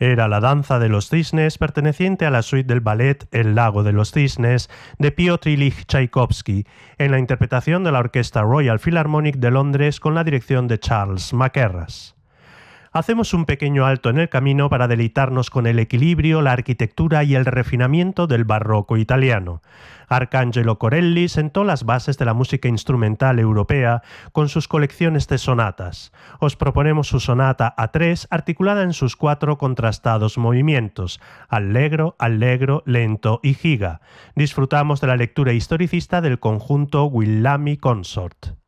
Era la danza de los cisnes perteneciente a la suite del ballet El lago de los cisnes de Piotr Ilich Tchaikovsky, en la interpretación de la Orquesta Royal Philharmonic de Londres con la dirección de Charles Mackerras. Hacemos un pequeño alto en el camino para deleitarnos con el equilibrio, la arquitectura y el refinamiento del barroco italiano. Arcangelo Corelli sentó las bases de la música instrumental europea con sus colecciones de sonatas. Os proponemos su sonata A3 articulada en sus 4 contrastados movimientos, allegro, allegro, lento y giga. Disfrutamos de la lectura historicista del conjunto Willamy Consort.